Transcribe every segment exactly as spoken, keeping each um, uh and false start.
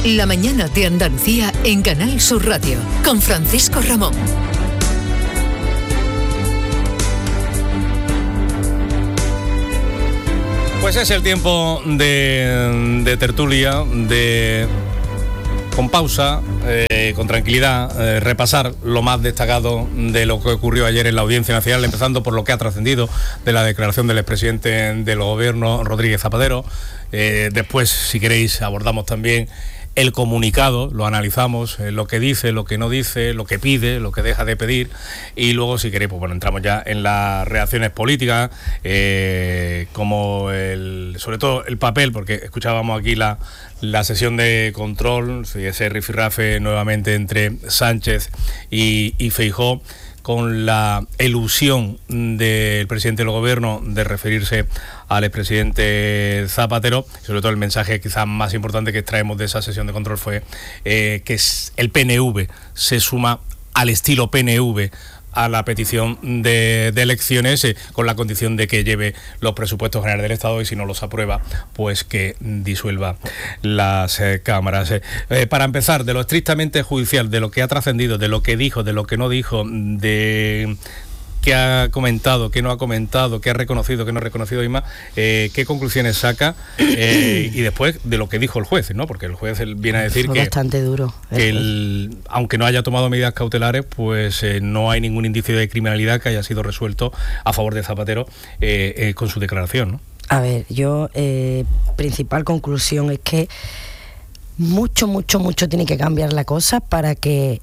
La mañana de Andalucía en Canal Sur Radio, con Francisco Ramón. Pues es el tiempo de, de tertulia, de con pausa, eh, con tranquilidad, eh, repasar lo más destacado de lo que ocurrió ayer en la Audiencia Nacional, empezando por lo que ha trascendido de la declaración del expresidente del Gobierno, Rodríguez Zapatero. Eh, después, si queréis, abordamos también el comunicado, lo analizamos, eh, lo que dice, lo que no dice, lo que pide, lo que deja de pedir, y luego, si queréis, pues bueno, entramos ya en las reacciones políticas, eh, como el, sobre todo el papel, porque escuchábamos aquí la, la sesión de control, ese rifirrafe nuevamente entre Sánchez y, y Feijóo, con la elusión del presidente del Gobierno de referirse al expresidente Zapatero. Sobre todo el mensaje quizás más importante que extraemos de esa sesión de control fue eh, que el P N V se suma al estilo P N V a la petición de, de elecciones, eh, con la condición de que lleve los presupuestos generales del Estado, y si no los aprueba, pues que disuelva las eh, cámaras. Eh, eh, para empezar, de lo estrictamente judicial, de lo que ha trascendido, de lo que dijo, de lo que no dijo, de qué ha comentado, qué no ha comentado, qué ha reconocido, qué no ha reconocido, Inma, eh, qué conclusiones saca, eh, y después de lo que dijo el juez, ¿no? Porque el juez viene a decir Fue que, bastante duro, que el, aunque no haya tomado medidas cautelares, pues eh, no hay ningún indicio de criminalidad que haya sido resuelto a favor de Zapatero eh, eh, con su declaración, ¿no? A ver, yo, eh, principal conclusión es que mucho, mucho, mucho tiene que cambiar la cosa para que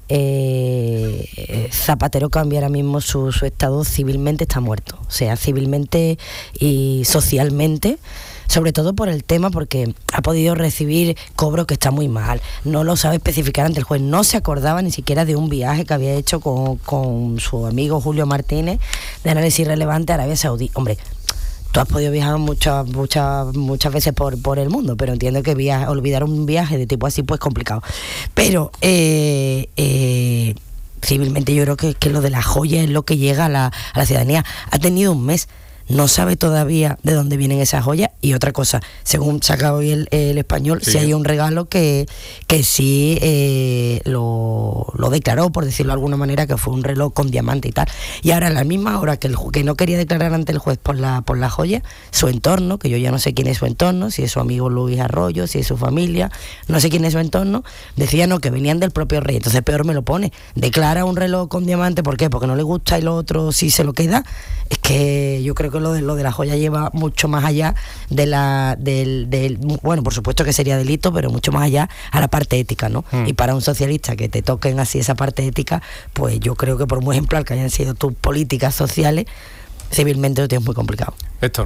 eh, Zapatero cambie ahora mismo su, su estado. Civilmente está muerto, o sea, civilmente y socialmente, sobre todo por el tema, porque ha podido recibir cobro que está muy mal, no lo sabe especificar ante el juez, no se acordaba ni siquiera de un viaje que había hecho con, con su amigo Julio Martínez de análisis relevante a Arabia Saudí. Hombre, tú has podido viajar muchas muchas muchas veces por, por el mundo, pero entiendo que viaje, olvidar un viaje de tipo así pues complicado. Pero eh, eh, civilmente yo creo que, que lo de la joya es lo que llega a la, a la ciudadanía. Ha tenido un mes, no sabe todavía de dónde vienen esas joyas. Y otra cosa, según saca hoy el, el Español, sí. Si hay un regalo que, que sí eh, lo, lo declaró, por decirlo de alguna manera, que fue un reloj con diamante y tal. Y ahora a la misma hora que el que no quería declarar ante el juez por la, por la joya, su entorno, que yo ya no sé quién es su entorno, si es su amigo Luis Arroyo, si es su familia, no sé quién es su entorno, decía no, que venían del propio rey. Entonces peor me lo pone, declara un reloj con diamante, ¿por qué? Porque no le gusta, y lo otro sí se lo queda. Es que yo creo que lo de lo de la joya lleva mucho más allá de la del, del bueno, por supuesto que sería delito, pero mucho más allá a la parte ética, ¿no? Mm. Y para un socialista que te toquen así esa parte ética, pues yo creo que por muy ejemplar que hayan sido tus políticas sociales, civilmente lo tienes muy complicado. Héctor.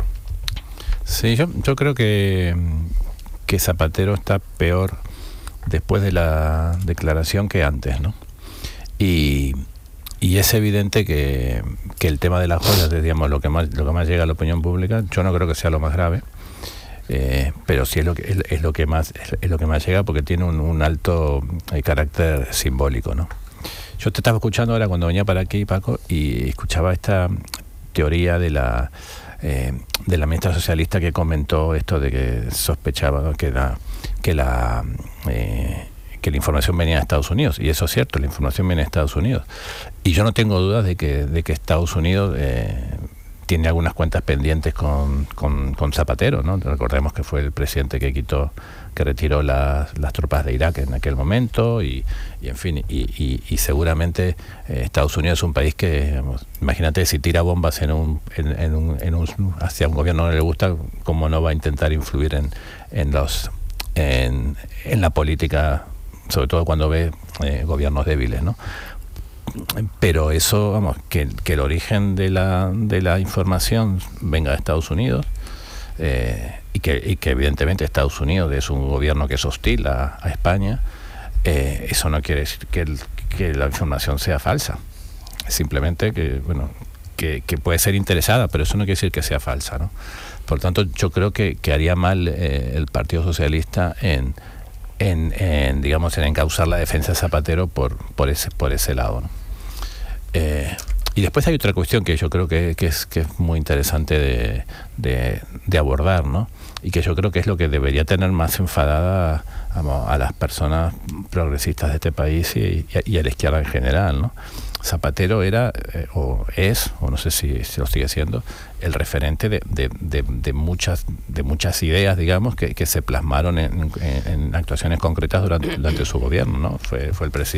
Sí, yo, yo creo que, que Zapatero está peor después de la declaración que antes, ¿no? Y Y es evidente que, que el tema de las joyas, digamos, lo que más lo que más llega a la opinión pública, yo no creo que sea lo más grave, eh, pero sí es lo que es, es lo que más es lo que más llega, porque tiene un, un alto eh, carácter simbólico, ¿no? Yo te estaba escuchando ahora cuando venía para aquí, Paco, y escuchaba esta teoría de la eh, de la ministra socialista que comentó esto de que sospechaba, ¿no?, que la que la eh, que la información venía de Estados Unidos, y eso es cierto, la información viene de Estados Unidos, y yo no tengo dudas de que de que Estados Unidos eh, tiene algunas cuentas pendientes con, con, con Zapatero, ¿no? Recordemos que fue el presidente que quitó, que retiró las, las tropas de Irak en aquel momento, y, y en fin, y, y, y seguramente eh, Estados Unidos es un país que, digamos, imagínate, si tira bombas en un, en, en un, en un hacia un gobierno que no le gusta, ¿cómo no va a intentar influir en, en los en, en la política, sobre todo cuando ve eh, gobiernos débiles, ¿no? Pero eso, vamos, que, que el origen de la, de la información venga de Estados Unidos, eh, y, que, y que evidentemente Estados Unidos es un gobierno que es hostil a, a España, eh, eso no quiere decir que, el, que la información sea falsa. Simplemente que, bueno, que, que puede ser interesada, pero eso no quiere decir que sea falsa, ¿no? Por lo tanto, yo creo que, que haría mal eh, el Partido Socialista en En, en digamos en encauzar la defensa de Zapatero por por ese por ese lado, ¿no? Eh, Y después hay otra cuestión que yo creo que, que, es, que es muy interesante de, de, de abordar, ¿no? Y que yo creo que es lo que debería tener más enfadada a, a las personas progresistas de este país y, y a la izquierda en general, ¿no? Zapatero era, eh, o es, o no sé si, si lo sigue siendo, el referente de, de, de, de, muchas, de muchas ideas, digamos, que, que se plasmaron en, en, en actuaciones concretas durante, durante su gobierno, ¿no? Fue, fue el presidente